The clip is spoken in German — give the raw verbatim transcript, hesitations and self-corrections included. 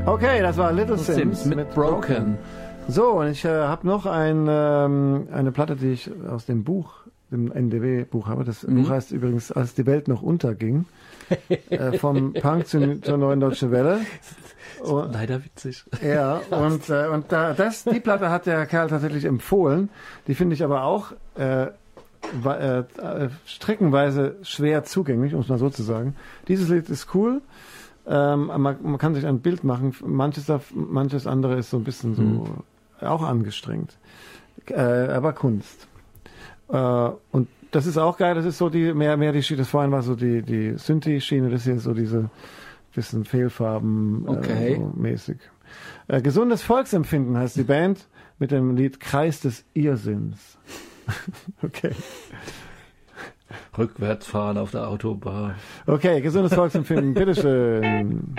Okay, das war Little Sims, Sims mit, mit Broken. Broken. So, und ich äh, habe noch ein, ähm, eine Platte, die ich aus dem Buch, dem N D W-Buch habe. Das Mhm. Buch heißt übrigens, als die Welt noch unterging. äh, vom Punk zu, zur Neuen Deutschen Welle. Und, leider witzig. Ja, und, äh, und da, das, die Platte hat der Kerl tatsächlich empfohlen. Die finde ich aber auch äh, äh, streckenweise schwer zugänglich, um es mal so zu sagen. Dieses Lied ist cool. Ähm, man, man kann sich ein Bild machen. Manches, manches andere ist so ein bisschen so mhm. auch angestrengt. Äh, aber Kunst. Äh, und das ist auch geil. Das ist so die mehr mehr die Schiene. Das vorhin war so die die Synthi-Schiene. Das hier ist so diese bisschen Fehlfarben okay. äh, so mäßig. Äh, Gesundes Volksempfinden heißt die Band mit dem Lied Kreis des Irrsinns. Okay. Rückwärts fahren auf der Autobahn. Okay, gesundes Volksempfinden, bitteschön.